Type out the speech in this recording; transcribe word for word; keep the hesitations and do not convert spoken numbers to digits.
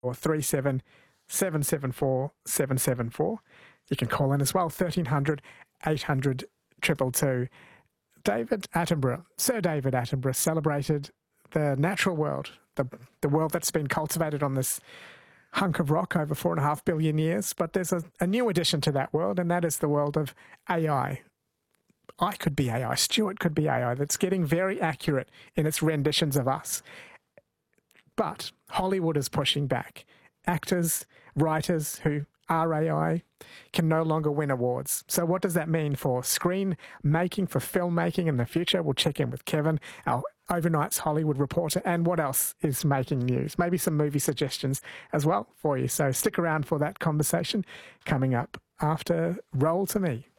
or three seven seven seven four seven seven four. You can call in as well, thirteen hundred eight hundred two two two. David Attenborough, Sir David Attenborough, celebrated the natural world, the, the world that's been cultivated on this hunk of rock over four and a half billion years. But there's a, a new addition to that world, and that is the world of A I. I could be A I, Stuart could be A I, that's getting very accurate in its renditions of us. But Hollywood is pushing back. Actors, writers who are A I can no longer win awards. So what does that mean for screen making, for filmmaking in the future? We'll check in with Kevin, our overnight's Hollywood reporter, and what else is making news. Maybe some movie suggestions as well for you. So stick around for that conversation coming up after Roll to Me.